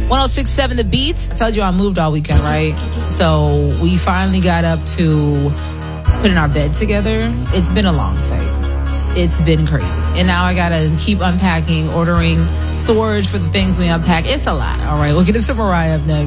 106.7 The Beat. I told you I moved all weekend, right? So we finally got up to putting our bed together. It's been a long fight. It's been crazy. And now I gotta keep unpacking, ordering storage for the things we unpack. It's a lot. All right, we'll get into Mariah up next.